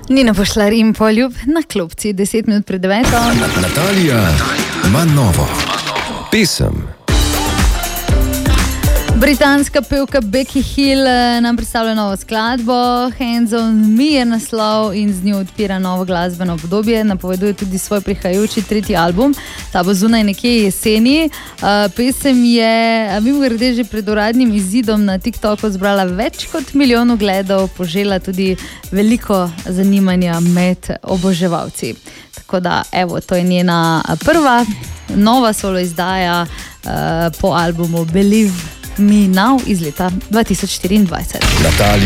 Nina Pošlar in Poljub na klopci 10 minut pred 9. Natalija ima novo pesem. Britanska pevka Becky Hill nam predstavlja novo skladbo. Hands on Me je naslov in z njo odpira novo glasbeno obdobje. Napoveduje tudi svoj prihajajoči 3. album. Ta bo zunaj nekje jeseni. Pesem je mimogrede že pred uradnim izidom na TikToku zbrala več kot 1 milijon ogledov, požela tudi veliko zanimanja med oboževalci. Tako da, evo, to je njena prva nova solo izdaja po albumu Believe Me Now iz leta 2024. Natalija.